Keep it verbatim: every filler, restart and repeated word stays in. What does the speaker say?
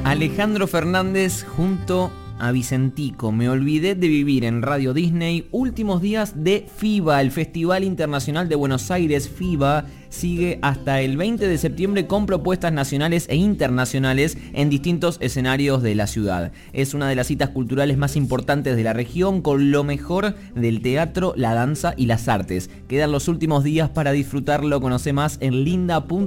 Alejandro Fernández junto a Vicentico, Me olvidé de vivir en Radio Disney. Últimos días de FIBA, el Festival Internacional de Buenos Aires. FIBA sigue hasta el veinte de septiembre con propuestas nacionales e internacionales en distintos escenarios de la ciudad. Es una de las citas culturales más importantes de la región, con lo mejor del teatro, la danza y las artes. Quedan los últimos días para disfrutarlo. Conoce más en linda punto com.